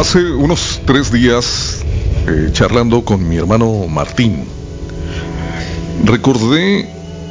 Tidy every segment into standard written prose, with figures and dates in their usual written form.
Hace unos 3 días, charlando con mi hermano Martín, recordé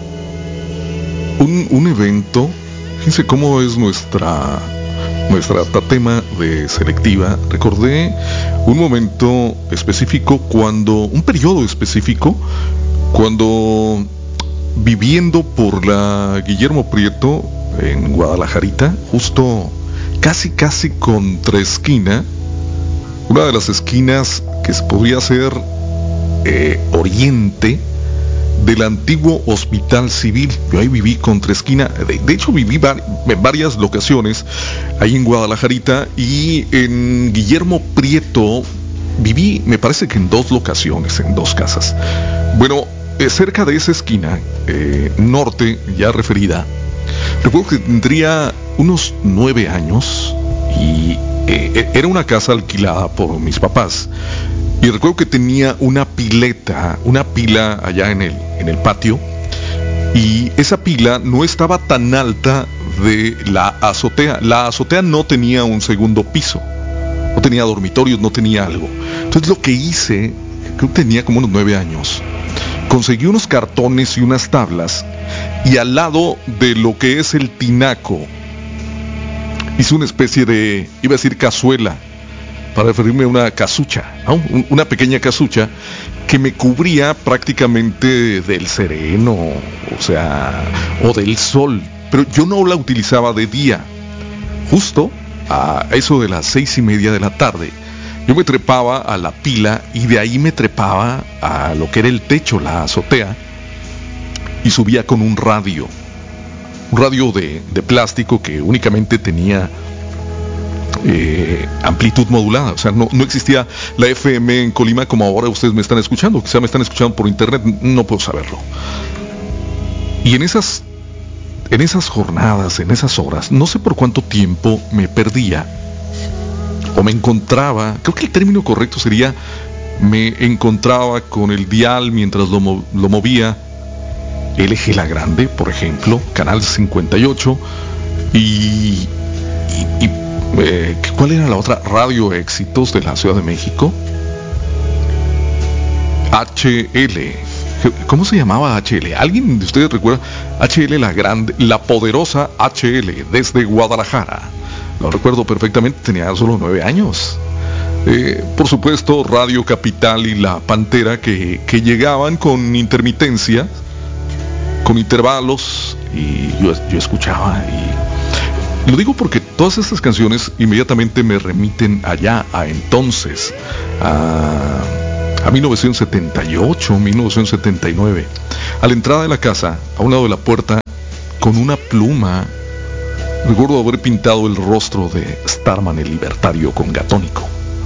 un evento. Fíjense cómo es nuestra tema de selectiva. Recordé un momento específico, un periodo específico, cuando viviendo por la Guillermo Prieto en Guadalajarita, justo casi contra esquina, una de las esquinas que se podría ser oriente del antiguo Hospital Civil. Yo ahí viví contra esquina, de hecho viví en varias locaciones ahí en Guadalajarita, y en Guillermo Prieto viví, me parece que en 2 locaciones, en 2 casas. Bueno, cerca de esa esquina norte ya referida, recuerdo que tendría unos 9 años y era una casa alquilada por mis papás, y recuerdo que tenía una pila allá en el patio, y esa pila no estaba tan alta de la azotea. La azotea no tenía un segundo piso, no tenía dormitorios, no tenía algo. Entonces lo que hice, creo que tenía como unos 9 años, conseguí unos cartones y unas tablas, y al lado de lo que es el tinaco hice una especie de, iba a decir cazuela, para referirme a una casucha, ¿no? Una pequeña casucha que me cubría prácticamente del sereno, o del sol, pero yo no la utilizaba de día. Justo a eso de las 6:30 de la tarde, yo me trepaba a la pila, y de ahí me trepaba a lo que era el techo, la azotea, y subía con un radio de plástico que únicamente tenía amplitud modulada. O sea, no existía la FM en Colima como ahora ustedes me están escuchando. Quizá me están escuchando por internet, no puedo saberlo. Y en esas jornadas, en esas horas, no sé por cuánto tiempo me perdía o me encontraba, creo que el término correcto sería, me encontraba con el dial mientras lo movía. LG La Grande, por ejemplo, canal 58, y ¿cuál era la otra? Radio Éxitos de la Ciudad de México. HL, ¿cómo se llamaba HL? ¿Alguien de ustedes recuerda? HL La Grande, la poderosa HL, desde Guadalajara. Lo recuerdo perfectamente, tenía solo 9 años. Por supuesto, Radio Capital y La Pantera, que llegaban con intermitencia, con intervalos, y yo escuchaba. Y lo digo porque todas estas canciones inmediatamente me remiten allá, a entonces, a 1978, 1979. A la entrada de la casa, a un lado de la puerta, con una pluma, recuerdo haber pintado el rostro de Starman el Libertario con gatónico.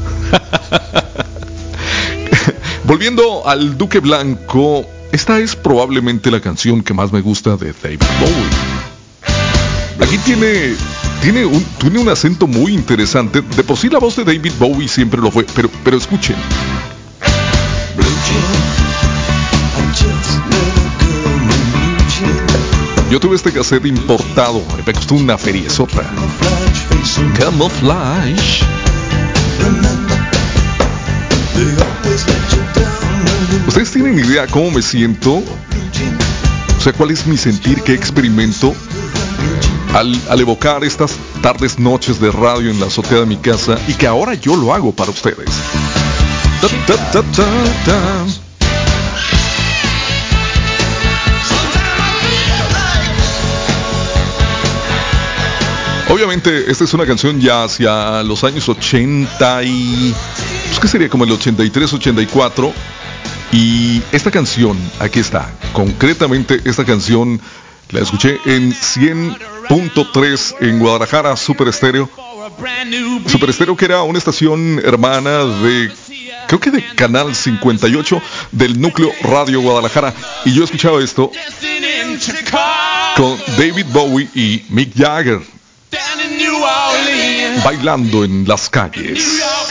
Volviendo al Duque Blanco, esta es probablemente la canción que más me gusta de David Bowie. Aquí tiene un acento muy interesante. De por sí la voz de David Bowie siempre lo fue, pero escuchen. Yo tuve este cassette importado, me costó una feriezota. Camouflage. ¿Ustedes tienen idea cómo me siento? O sea, ¿cuál es mi sentir, qué experimento al evocar estas tardes, noches de radio en la azotea de mi casa, y que ahora yo lo hago para ustedes? Obviamente esta es una canción ya hacia los años 80 y... pues ¿qué sería? Como el 83, 84. Y esta canción, aquí está. Concretamente esta canción la escuché en 100.3 en Guadalajara, Super Estéreo. Super Estéreo, que era una estación hermana de... creo que de Canal 58 del núcleo Radio Guadalajara. Y yo escuchaba esto con David Bowie y Mick Jagger bailando en las calles.